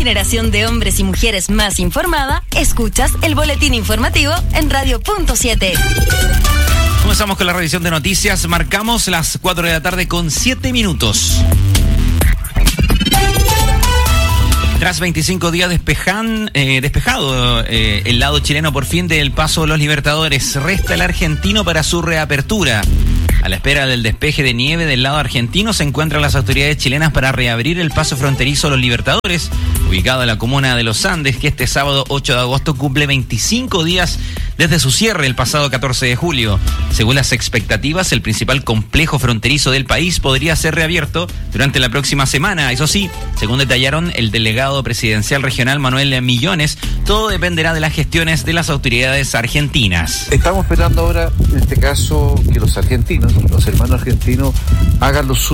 generación de hombres y mujeres más informada, escuchas el boletín informativo en Radio.7. Comenzamos con la revisión de noticias. Marcamos las 4 de la tarde con 7 minutos. Tras 25 días despejado el lado chileno por fin del paso de los Libertadores, resta el argentino para su reapertura. A la espera del despeje de nieve del lado argentino se encuentran las autoridades chilenas para reabrir el paso fronterizo a los Libertadores, ubicado en la comuna de Los Andes, que este sábado 8 de agosto cumple 25 días desde su cierre el pasado 14 de julio. Según las expectativas, el principal complejo fronterizo del país podría ser reabierto durante la próxima semana. Eso sí, según detallaron el delegado presidencial regional Manuel Millones, todo dependerá de las gestiones de las autoridades argentinas. Estamos esperando ahora, en este caso, que los argentinos, los hermanos argentinos, hagan lo suyo